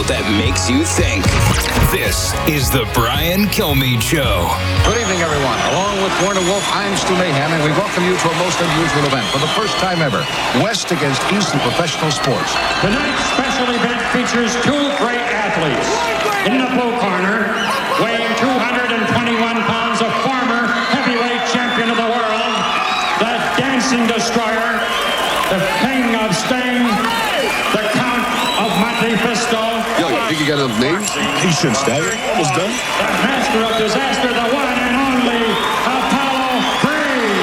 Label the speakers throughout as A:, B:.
A: that makes you think. This is the Brian Kilmeade Show.
B: Good evening, everyone. Along with Warner Wolf, I'm Stu Mahan, and we welcome you to a most unusual event. For the first time ever, West against East in professional sports.
C: Tonight's special event features two great athletes. In the blue corner, weighing 221 pounds, a former heavyweight champion of the world, the Dancing Destroyer, the King of Sting, the Count of Monte Cristo.
D: Yo, you think you got enough names?
E: He shouldn't stagger. Almost done.
C: The master of disaster, the one and only Apollo Creed.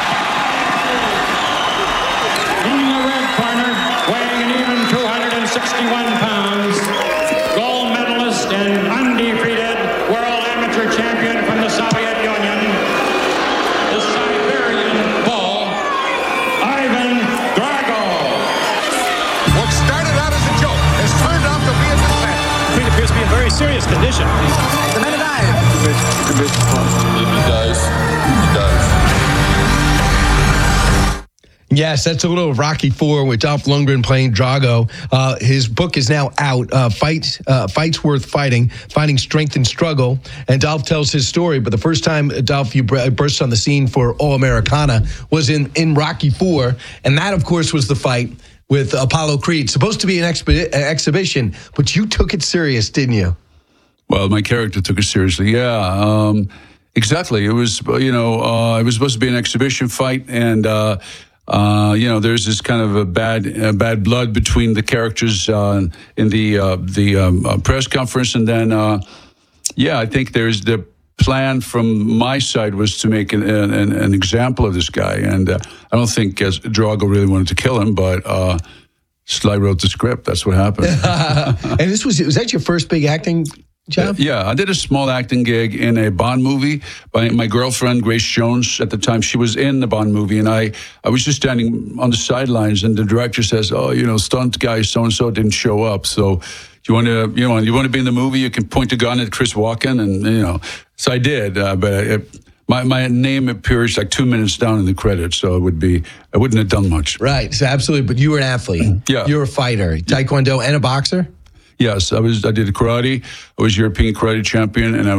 C: In the red corner, weighing an even 261 pounds, gold medalist and undefeated world amateur champion from the Soviet Union, the Siberian Bull, Ivan Drago.
B: What started out as a joke has turned out to be a disaster.
F: Creed appears to be in very serious condition.
G: The man alive.
D: He does.
H: Yes, that's a little of Rocky IV with Dolph Lundgren playing Drago. His book is now out, Fights Worth Fighting, Finding Strength and Struggle. And Dolph tells his story, but the first time, Dolph, you burst on the scene for All-Americana was in Rocky IV. And that, of course, was the fight with Apollo Creed. Supposed to be an exhibition, but you took it serious, didn't you?
I: Well, my character took it seriously, yeah. Exactly. It was, it was supposed to be an exhibition fight, and... there's this kind of a bad blood between the characters in the press conference, and then I think there's the plan from my side was to make an example of this guy, and I don't think Drago really wanted to kill him, but Sly wrote the script. That's what happened.
H: And was that your first big acting job?
I: Yeah, I did a small acting gig in a Bond movie by my girlfriend, Grace Jones. At the time, she was in the Bond movie, and I was just standing on the sidelines, and the director says, stunt guy so-and-so didn't show up, so you want to be in the movie, you can point a gun at Chris Walken, and, so I did, but my name appears like 2 minutes down in the credits, so I wouldn't have done much.
H: Right, so absolutely, but you were an athlete.
I: Yeah.
H: You were a fighter, Taekwondo, and a boxer?
I: Yes, I did karate. I was European karate champion, and I